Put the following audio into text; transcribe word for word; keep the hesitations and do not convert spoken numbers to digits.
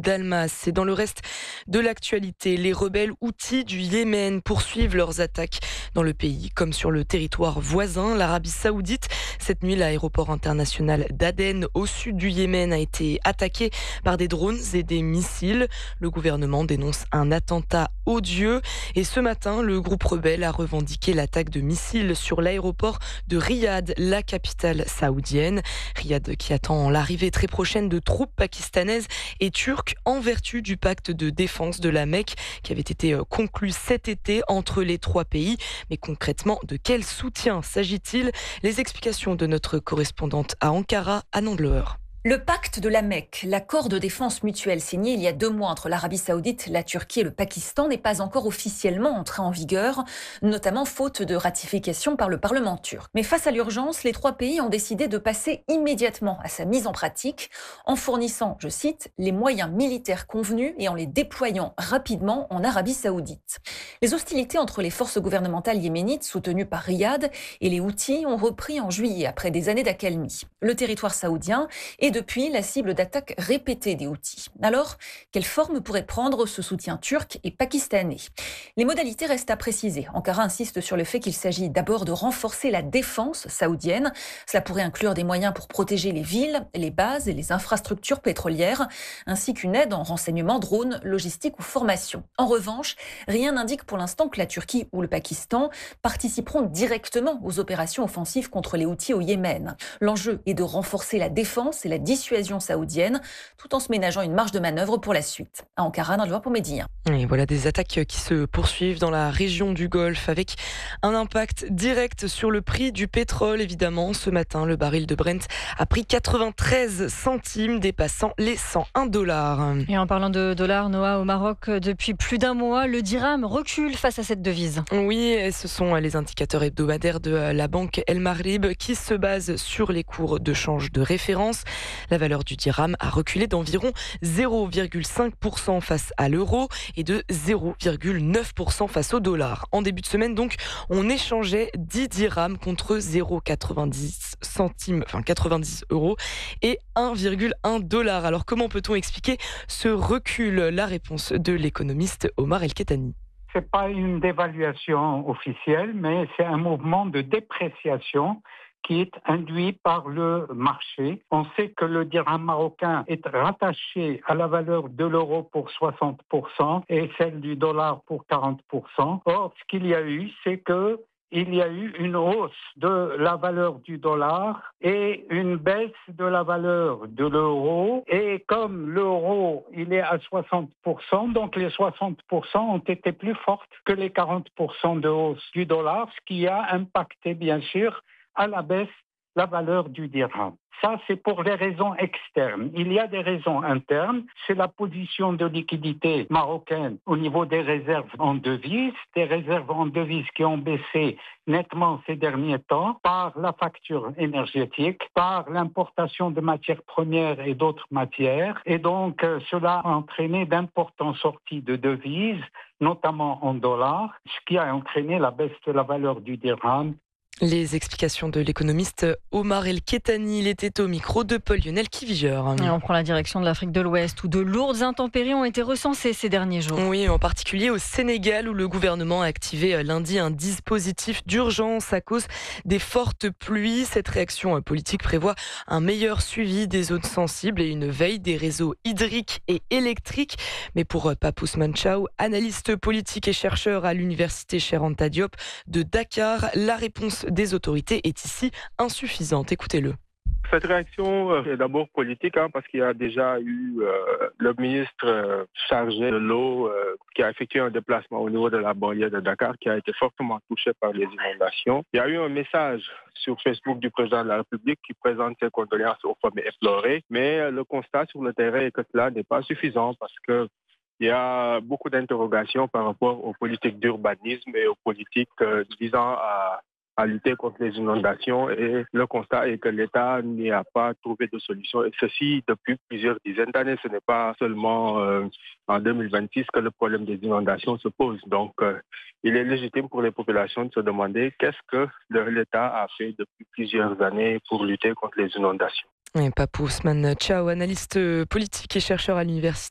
d'Al-Mas. C'est dans le reste de l'actualité. Les rebelles houthis du Yémen poursuivent leurs attaques dans le pays comme sur le territoire voisin, l'Arabie Saoudite. Cette nuit, l'aéroport international d'Aden au sud du Yémen a été attaqué par des drones et des missiles. Le gouvernement dénonce un attentat odieux et ce matin, le groupe rebelle a revendiqué l'attaque de missiles sur l'aéroport de Riyad, la capitale saoudienne. Riyad qui attend l'arrivée très prochaine de troupes pakistanaises et turques en vertu du pacte de défense de la Mecque qui avait été conclu cet été entre les trois pays. Mais concrètement, de quel soutien s'agit-il? Les explications de notre correspondante à Ankara, Anne Andlauer. Le pacte de la Mecque, l'accord de défense mutuelle signé il y a deux mois entre l'Arabie Saoudite, la Turquie et le Pakistan n'est pas encore officiellement entré en vigueur, notamment faute de ratification par le Parlement turc. Mais face à l'urgence, les trois pays ont décidé de passer immédiatement à sa mise en pratique en fournissant, je cite, les moyens militaires convenus et en les déployant rapidement en Arabie Saoudite. Les hostilités entre les forces gouvernementales yéménites soutenues par Riyad et les Houthis ont repris en juillet après des années d'accalmie. Le territoire saoudien est depuis la cible d'attaques répétées des Houthis. Alors, quelle forme pourrait prendre ce soutien turc et pakistanais? Les modalités restent à préciser. Ankara insiste sur le fait qu'il s'agit d'abord de renforcer la défense saoudienne. Cela pourrait inclure des moyens pour protéger les villes, les bases et les infrastructures pétrolières, ainsi qu'une aide en renseignement, drones, logistique ou formation. En revanche, rien n'indique pour l'instant que la Turquie ou le Pakistan participeront directement aux opérations offensives contre les Houthis au Yémen. L'enjeu est de renforcer la défense et la dissuasion saoudienne, tout en se ménageant une marge de manœuvre pour la suite. À Ankara, dans le pour Médien. Et voilà des attaques qui se poursuivent dans la région du Golfe avec un impact direct sur le prix du pétrole. Évidemment, ce matin, le baril de Brent a pris quatre-vingt-treize centimes, dépassant les cent un dollars. Et en parlant de dollars, Noah, au Maroc, depuis plus d'un mois, le dirham recule face à cette devise. Oui, ce sont les indicateurs hebdomadaires de la banque El Maghrib qui se basent sur les cours de change de référence. La valeur du dirham a reculé d'environ zéro virgule cinq pour cent face à l'euro et de zéro virgule neuf pour cent face au dollar. En début de semaine, donc, on échangeait dix dirhams contre zéro virgule quatre-vingt-dix centimes, enfin quatre-vingt-dix euros et un virgule un dollar. Alors, comment peut-on expliquer ce recul? La réponse de l'économiste Omar El-Kettani. Ce n'est pas une dévaluation officielle, mais c'est un mouvement de dépréciation qui est induit par le marché. On sait que le dirham marocain est rattaché à la valeur de l'euro pour soixante pour cent et celle du dollar pour quarante pour cent. Or, ce qu'il y a eu, c'est que il y a eu une hausse de la valeur du dollar et une baisse de la valeur de l'euro. Et comme l'euro, il est à soixante pour cent, donc les soixante pour cent ont été plus fortes que les quarante pour cent de hausse du dollar, ce qui a impacté, bien sûr, à la baisse la valeur du dirham. Ça, c'est pour les raisons externes. Il y a des raisons internes. C'est la position de liquidité marocaine au niveau des réserves en devises, des réserves en devises qui ont baissé nettement ces derniers temps par la facture énergétique, par l'importation de matières premières et d'autres matières. Et donc, euh, cela a entraîné d'importantes sorties de devises, notamment en dollars, ce qui a entraîné la baisse de la valeur du dirham. Les explications de l'économiste Omar El-Kettani. Il était au micro de Paul-Lionel Kivigeur. Et on prend la direction de l'Afrique de l'Ouest où de lourdes intempéries ont été recensées ces derniers jours. Oui, en particulier au Sénégal où le gouvernement a activé lundi un dispositif d'urgence à cause des fortes pluies. Cette réaction politique prévoit un meilleur suivi des zones sensibles et une veille des réseaux hydriques et électriques. Mais pour Papous Manchao, analyste politique et chercheur à l'université Cheikh Anta Diop de Dakar, la réponse des autorités est ici insuffisante. Écoutez-le. Cette réaction est d'abord politique hein, parce qu'il y a déjà eu euh, le ministre euh, chargé de l'eau euh, qui a effectué un déplacement au niveau de la banlieue de Dakar qui a été fortement touché par les inondations. Il y a eu un message sur Facebook du président de la République qui présente ses condoléances aux familles éplorées, mais le constat sur le terrain est que cela n'est pas suffisant parce que il y a beaucoup d'interrogations par rapport aux politiques d'urbanisme et aux politiques euh, visant à à lutter contre les inondations et le constat est que l'État n'y a pas trouvé de solution et ceci depuis plusieurs dizaines d'années. Ce n'est pas seulement euh, en deux mille vingt-six que le problème des inondations se pose. Donc euh, il est légitime pour les populations de se demander qu'est-ce que l'État a fait depuis plusieurs années pour lutter contre les inondations. Papous Manchao, analyste politique et chercheur à l'université